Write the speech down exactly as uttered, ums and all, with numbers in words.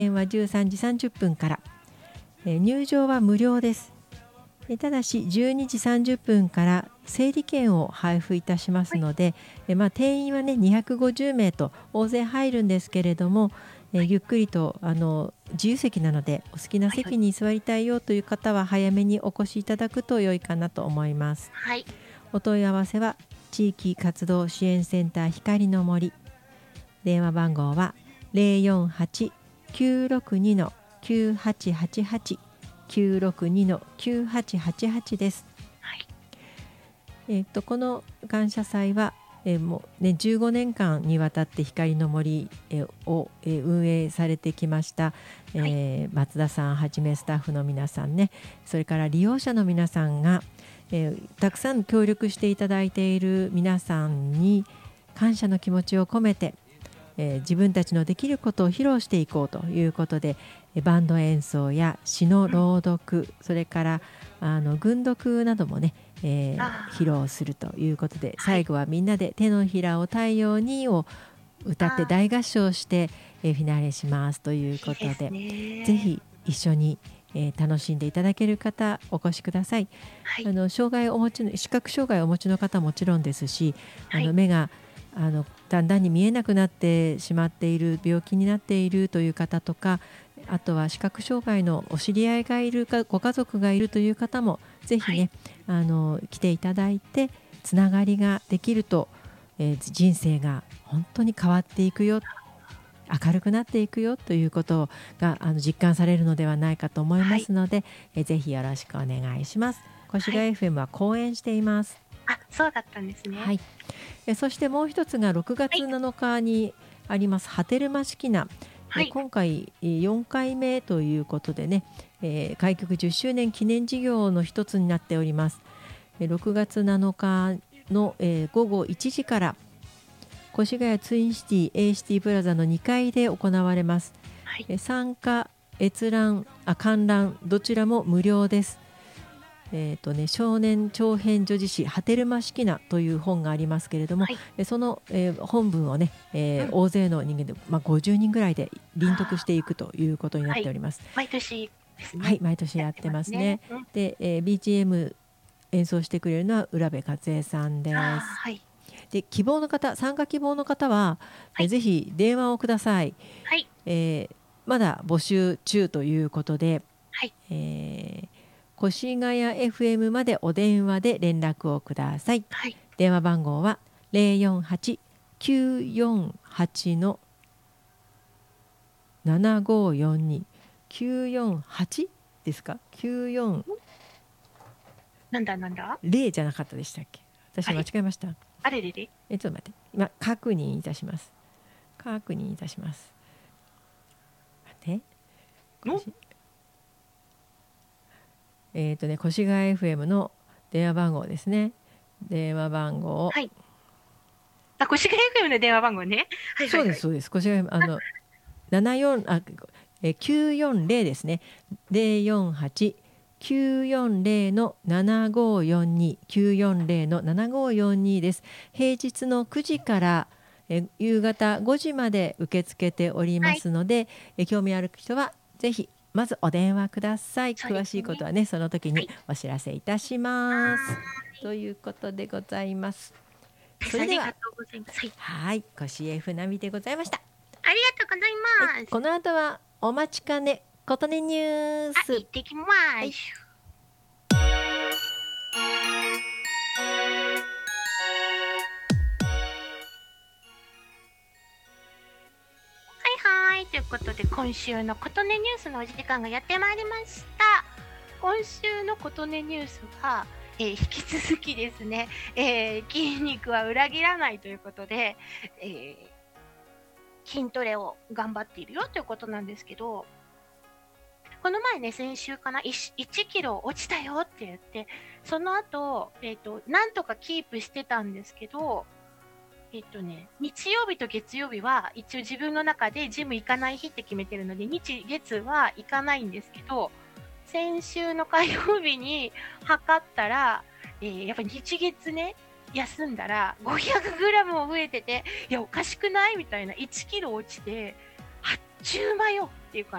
はじゅうさんじさんじゅっぷんから、えー入場は無料です。えーただしじゅうにじさんじゅっぷんから整理券を配布いたしますので、えーまあ、定員はねにひゃくごじゅうめいと大勢入るんですけれども、えーゆっくりとあの自由席なのでお好きな席に座りたいよという方は早めにお越しいただくと良いかなと思います。 はい。 お問い合わせは地域活動支援センター光の森、電話番号は ゼロよんはち きゅうろくに きゅうはちはちはち きゅうろくに きゅうはちはちはちです。 はい。 えー、とこの感謝祭は、えーもうね、じゅうごねんかんにわたって光の森、えーを、えー運営されてきました、えー松田さんはじめスタッフの皆さんね、それから利用者の皆さんが、えーたくさん協力していただいている皆さんに感謝の気持ちを込めて、えー自分たちのできることを披露していこうということで、えーバンド演奏や詩の朗読、それからあの軍読などもね、えーあー披露するということで、 はい最後はみんなで手のひらを太陽にを歌ってあー大合唱して、えーフィナーレしますということで、 いいですね。 ぜひ一緒に、えー楽しんでいただける方お越しください。 はいあの障害をお持ちの視覚障害をお持ちの方はもちろんですし、あはいの目があのだんだんに見えなくなってしまっている、病気になっているという方とか、あとは視覚障害のお知り合いがいるかご家族がいるという方もぜひね、あの来ていただいてつながりができると、えー人生が本当に変わっていくよ、明るくなっていくよということがあの実感されるのではないかと思いますので、えぜひよろしくお願いします。越谷 エフエム は講演しています。 あ、そうだったんですね。 はい、えそしてもう一つがろくがつなのかにあります波照間式な、 はいえ今回えよんかいめということでね、えー開局じゅっしゅうねん記念事業の一つになっております。えろくがつなのかの、えー午後いちじから越谷ツインシティ A シティプラザのにかいで行われます。 はいえ参加閲覧あ観覧どちらも無料です。えーとね、少年長編女子誌波照間式なという本がありますけれども、 はいえその、えー本文をね、えーうん大勢の人間で、まあ、ごじゅうにんぐらいで輪読していくということになっております。 毎年ですね。 はい、毎年やってますね。 やってますねで、えー ビージーエム 演奏してくれるのは浦部克恵さんでうんあーす。 はいで、希望の方、参加希望の方は、 はいえぜひ電話をください。 はいえーまだ募集中ということで、 はいえー越谷 エフエム までお電話で連絡をください。 はい電話番号は ゼロよんはち きゅうよんはち ななごよんに きゅうよんはちですか？ きゅうよんなんだなんだ。 ゼロじゃなかったでしたっけ？私間違えました。 あれれれ。 えちょっと待って、今確認いたします。確認いたします。待って。 おこしえっ、とね、越谷 エフエム の電話番号ですね。電話番号を、 はい。あ、越谷 エフエム の電話番号ね。はいはいはい。 そうですそうです。越谷あのななよんあえきゅうよんゼロですね。ゼロよんはち きゅうよんゼロのななごよんに きゅうよんゼロのななごよんにです。平日のくじからえ夕方ごじまで受け付けておりますので、え興味ある人はぜひまずお電話ください。 そうですね詳しいことはねその時にお知らせいたします。 はということでございます。 いそれではありがとうございます。はい。 はい、コシエフナビでございました。 ありがとうございます。 この後はお待ちかねことねニューあ、行スっ。てきます。 いはいはい。ということで、今週のことねニュースのお時間がやってまいりました。今週のことねニュースは、えー引き続きですね、えー筋肉は裏切らないということで、えー筋トレを頑張っているよということなんですけど、この前ね、先週かな、いちキロ落ちたよって言って、その後、えっ、と、なんとかキープしてたんですけど、えっとね、日曜日と月曜日は一応自分の中でジム行かない日って決めてるので、日月は行かないんですけど、先週の火曜日に測ったら、えーやっぱり日月ね、休んだら ごひゃくグラム も増えてて、いや、おかしくないみたいな、いちキロ落ちて、あっちゅう間よ。 っていう感